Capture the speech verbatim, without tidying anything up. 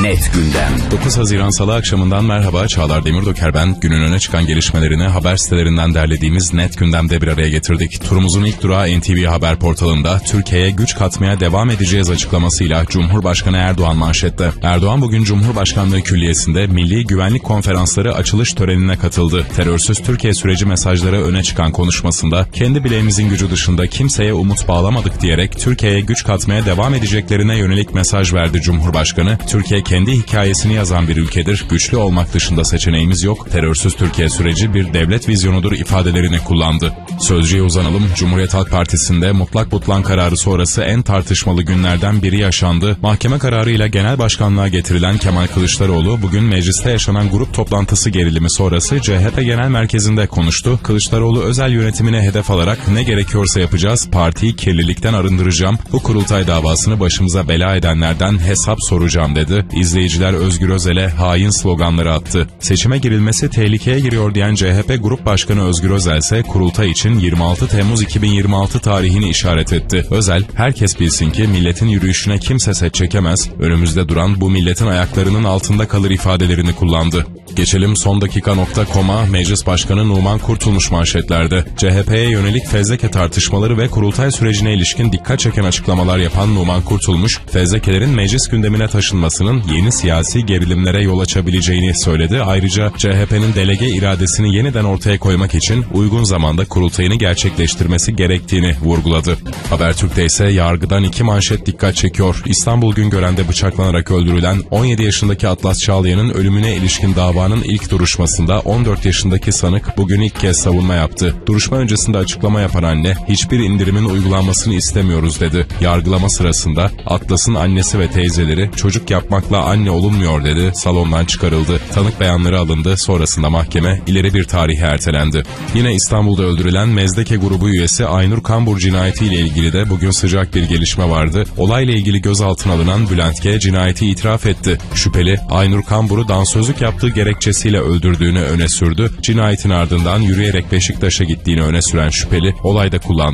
Net Gündem. dokuz Haziran Salı akşamından merhaba, Çağlar Demirdoker ben. Günün öne çıkan gelişmelerini haber sitelerinden derlediğimiz Net Gündem'de bir araya getirdik. Turumuzun ilk durağı N T V Haber portalında Türkiye'ye güç katmaya devam edeceğiz açıklamasıyla Cumhurbaşkanı Erdoğan manşette. Erdoğan bugün Cumhurbaşkanlığı Külliyesi'nde Milli Güvenlik Konferansları açılış törenine katıldı. Terörsüz Türkiye süreci mesajları öne çıkan konuşmasında kendi bileğimizin gücü dışında kimseye umut bağlamadık diyerek Türkiye'ye güç katmaya devam edeceklerine yönelik mesaj verdi Cumhurbaşkanı. Türkiye kendi hikayesini yazan bir ülkedir. Güçlü olmak dışında seçeneğimiz yok. Terörsüz Türkiye süreci bir devlet vizyonudur ifadelerini kullandı. Sözcüye uzanalım. Cumhuriyet Halk Partisi'nde mutlak butlan kararı sonrası en tartışmalı günlerden biri yaşandı. Mahkeme kararıyla genel başkanlığa getirilen Kemal Kılıçdaroğlu bugün mecliste yaşanan grup toplantısı gerilimi sonrası C H P Genel Merkezi'nde konuştu. Kılıçdaroğlu özel yönetimine hedef alarak ne gerekiyorsa yapacağız, partiyi kirlilikten arındıracağım, bu kurultay davasını başımıza bela edenlerden hesap soracağım dedi. İzleyiciler Özgür Özel'e hain sloganları attı. Seçime girilmesi tehlikeye giriyor diyen C H P Grup Başkanı Özgür Özel ise kurultay için yirmi altı Temmuz iki bin yirmi altı tarihini işaret etti. Özel, herkes bilsin ki milletin yürüyüşüne kimse set çekemez, önümüzde duran bu milletin ayaklarının altında kalır ifadelerini kullandı. Geçelim son dakika nokta com'a. Meclis Başkanı Numan Kurtulmuş manşetlerde. C H P'ye yönelik fezleke tartışmaları ve kurultay sürecine ilişkin dikkat çeken açıklamalar yapan Numan Kurtulmuş, fezlekelerin meclis gündemine taşınmasının yeni siyasi gerilimlere yol açabileceğini söyledi. Ayrıca C H P'nin delege iradesini yeniden ortaya koymak için uygun zamanda kurultayını gerçekleştirmesi gerektiğini vurguladı. Habertürk'te ise yargıdan iki manşet dikkat çekiyor. İstanbul Güngören'de bıçaklanarak öldürülen on yedi yaşındaki Atlas Çağlayan'ın ölümüne ilişkin davanın ilk duruşmasında on dört yaşındaki sanık bugün ilk kez savunma yaptı. Duruşma öncesinde açıklama yapan anne, hiçbir indirimin uygulanmasını istemiyoruz dedi. Yargılama sırasında Atlas'ın annesi ve teyzeleri çocuk yapmakla anne olunmuyor dedi, salondan çıkarıldı. Tanık beyanları alındı, sonrasında mahkeme ileri bir tarihe ertelendi. Yine İstanbul'da öldürülen Mezdeke grubu üyesi Aynur Kambur cinayetiyle ilgili de bugün sıcak bir gelişme vardı. Olayla ilgili gözaltına alınan Bülent G. cinayeti itiraf etti. Şüpheli, Aynur Kambur'u dansözlük yaptığı gerekçesiyle öldürdüğünü öne sürdü. Cinayetin ardından yürüyerek Beşiktaş'a gittiğini öne süren şüpheli, olayda kullandığı